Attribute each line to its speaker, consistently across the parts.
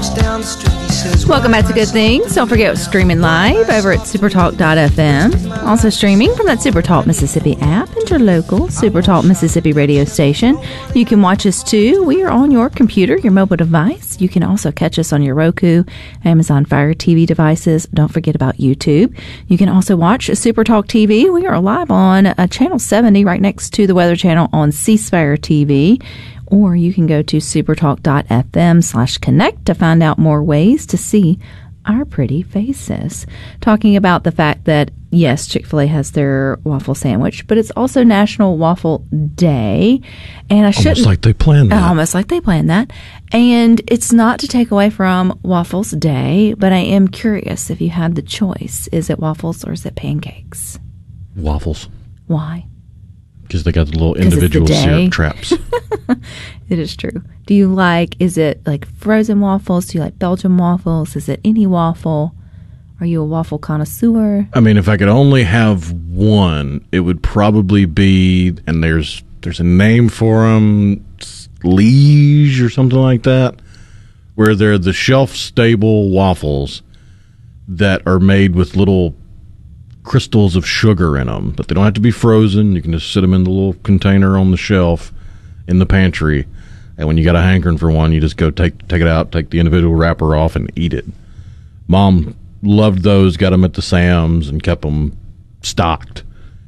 Speaker 1: down the street, he says,
Speaker 2: Welcome back to Good Things. Don't forget, we're streaming live over at supertalk.fm. Also streaming from that Supertalk Mississippi app and your local Supertalk Mississippi radio station. You can watch us too. We are on your computer, your mobile device. You can also catch us on your Roku, Amazon Fire TV devices. Don't forget about YouTube. You can also watch Supertalk TV. We are live on channel 70 right next to the Weather Channel on C-Spire TV. Or you can go to supertalk.fm/connect to find out more ways to see our pretty faces. Talking about the fact that, yes, Chick-fil-A has their waffle sandwich, but it's also National Waffle Day. And I shouldn't...
Speaker 3: Almost like they planned that.
Speaker 2: Almost like they planned that. And it's not to take away from Waffles Day, but I am curious if you had the choice. Is it waffles or is it pancakes?
Speaker 3: Waffles.
Speaker 2: Why?
Speaker 3: Because they got the little individual syrup traps.
Speaker 2: It is true. Do you like, is it like frozen waffles? Do you like Belgian waffles? Is it any waffle? Are you a waffle connoisseur?
Speaker 3: I mean, if I could only have one, it would probably be, and there's a name for them, Liege or something like that, where they're the shelf-stable waffles that are made with little crystals of sugar in them, but they don't have to be frozen. You can just sit them in the little container on the shelf in the pantry, and when you got a hankering for one, you just go take it out, take the individual wrapper off, and eat it. Mom loved those, got them at the Sam's, and kept them stocked.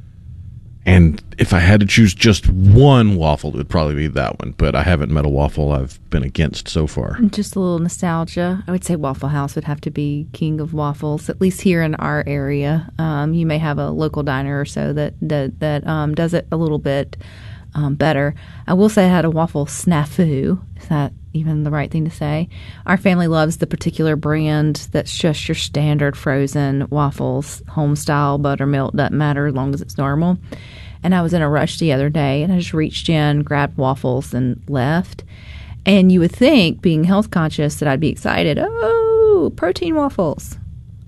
Speaker 3: And if I had to choose just one waffle, it would probably be that one, but I haven't met a waffle I've been against so far.
Speaker 2: Just a little nostalgia. I would say Waffle House would have to be king of waffles, at least here in our area. You may have a local diner or so that does it a little bit better. I will say I had a waffle snafu. Is that even the right thing to say? Our family loves the particular brand that's just your standard frozen waffles, home style, buttermilk, doesn't matter as long as it's normal. And I was in a rush the other day, and I just reached in, grabbed waffles, and left. And you would think, being health conscious, that I'd be excited. Oh, protein waffles.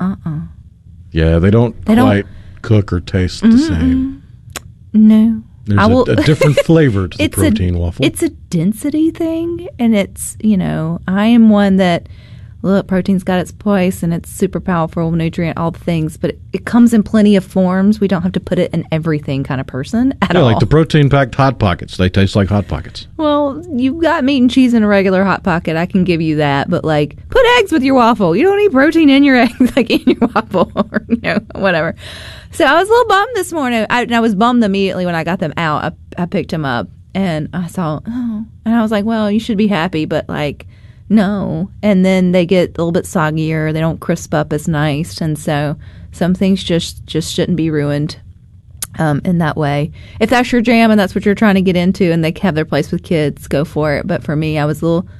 Speaker 3: Yeah, they don't quite cook or taste the same.
Speaker 2: No.
Speaker 3: There's a different flavor to the protein waffle.
Speaker 2: It's a density thing, and it's, I am one that, look, protein's got its place, and it's super powerful, nutrient, all the things, but it comes in plenty of forms. We don't have to put it in everything kind of person at all.
Speaker 3: Yeah, like the protein-packed Hot Pockets. They taste like Hot Pockets.
Speaker 2: Well, you've got meat and cheese in a regular Hot Pocket. I can give you that, but, put eggs with your waffle. You don't need protein in your eggs, in your waffle, or, whatever. So I was a little bummed this morning. I was bummed immediately when I got them out. I picked them up, and I saw, and I was like, well, you should be happy, but, no. And then they get a little bit soggier. They don't crisp up as nice. And so some things just shouldn't be ruined in that way. If that's your jam and that's what you're trying to get into and they have their place with kids, go for it. But for me, I was a little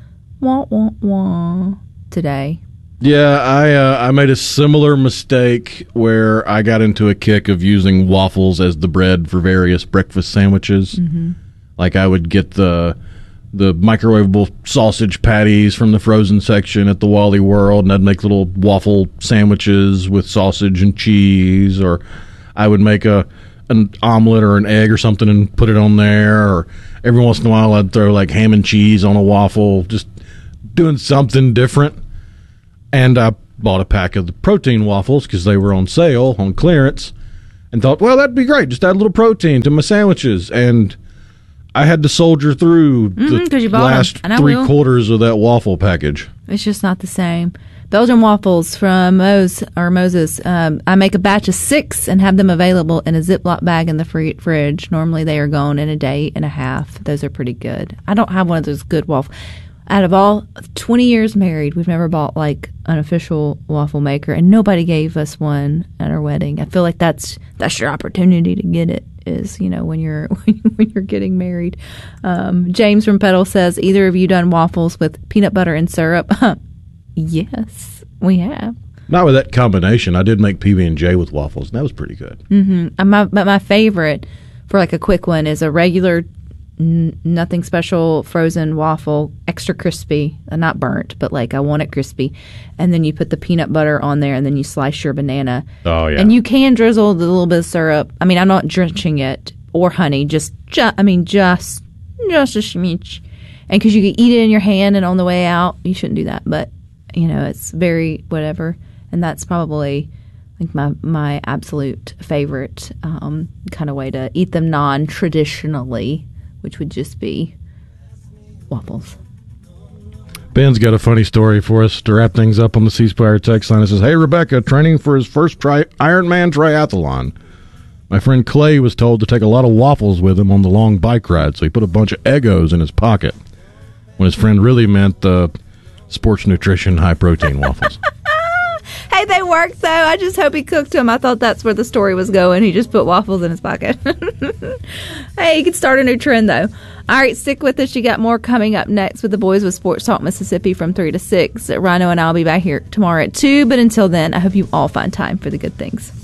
Speaker 2: wah today.
Speaker 3: Yeah, I made a similar mistake where I got into a kick of using waffles as the bread for various breakfast sandwiches. Mm-hmm. I would get the microwavable sausage patties from the frozen section at the Wally World, and I'd make little waffle sandwiches with sausage and cheese, or I would make an omelet or an egg or something and put it on there, or every once in a while I'd throw ham and cheese on a waffle, just doing something different. And I bought a pack of the protein waffles because they were on sale, on clearance, and thought, well, that'd be great, just add a little protein to my sandwiches. And I had to soldier through the last 3/4 of that waffle package.
Speaker 2: It's just not the same. Belgian waffles from Moses. I make a batch of 6 and have them available in a Ziploc bag in the fridge. Normally they are gone in a day and a half. Those are pretty good. I don't have one of those good waffles. Out of all 20 years married, we've never bought an official waffle maker, and nobody gave us one at our wedding. I feel like that's your opportunity to get it. Is when you're getting married. James from Petal says, either of you done waffles with peanut butter and syrup? Yes, we have.
Speaker 3: Not with that combination. I did make PB&J with waffles, and that was pretty good.
Speaker 2: Mm-hmm. But my favorite for a quick one is a regular, nothing special frozen waffle, extra crispy, not burnt, but I want it crispy. And then you put the peanut butter on there, and then you slice your banana.
Speaker 3: Oh, yeah.
Speaker 2: And you can drizzle a little bit of syrup. I mean, I'm not drenching it, or honey, just a smidge. And because you can eat it in your hand and on the way out, you shouldn't do that, but it's very whatever. And that's probably like my absolute favorite kind of way to eat them non-traditionally, which would just be waffles.
Speaker 3: Ben's got a funny story for us to wrap things up on the C Spire text line. It says, "Hey, Rebecca, training for his first Ironman triathlon. My friend Clay was told to take a lot of waffles with him on the long bike ride, so he put a bunch of Eggos in his pocket when his friend really meant the sports nutrition high-protein waffles."
Speaker 2: Hey, they worked, though. I just hope he cooked them. I thought that's where the story was going. He just put waffles in his pocket. Hey, you could start a new trend, though. All right, stick with us. You got more coming up next with the boys with Sports Talk Mississippi from 3 to 6. Rhino and I will be back here tomorrow at 2. But until then, I hope you all find time for the good things.